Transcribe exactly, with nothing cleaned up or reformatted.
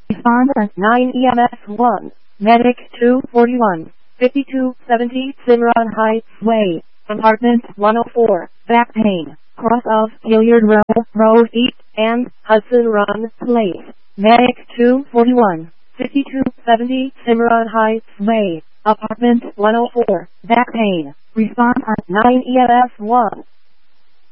Response at nine E M S one. Medic two forty-one. fifty-two seventy Cimarron Heights Way. Apartment one oh four. Back pain. Cross of Hilliard Road, Road East, and Hudson Run Place. Medic two forty-one. fifty-two seventy Cimarron Heights Way. Apartment one oh four. Back pain. Response at nine E M S one.